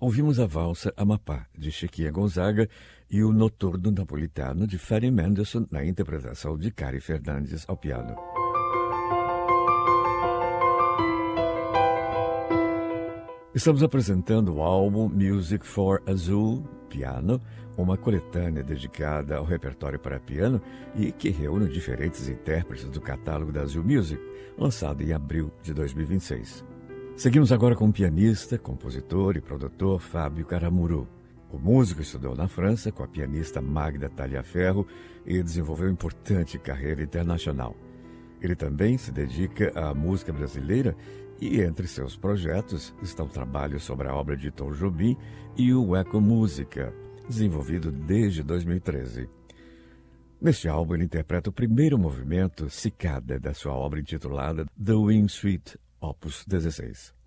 Ouvimos a valsa Amapá, de Chiquinha Gonzaga, e o Noturno Napolitano, de Fanny Mendelssohn, na interpretação de Cari Fernandes ao piano. Estamos apresentando o álbum Music for Azul, piano, uma coletânea dedicada ao repertório para piano e que reúne diferentes intérpretes do catálogo da Azul Music, lançado em abril de 2026. Seguimos agora com o pianista, compositor e produtor Fábio Caramuru. O músico estudou na França com a pianista Magda Taliaferro e desenvolveu importante carreira internacional. Ele também se dedica à música brasileira e entre seus projetos estão trabalhos sobre a obra de Tom Jobim e o Ecomúsica, desenvolvido desde 2013. Neste álbum ele interpreta o primeiro movimento, Cicada, da sua obra intitulada The Wing Suite, Opus 16.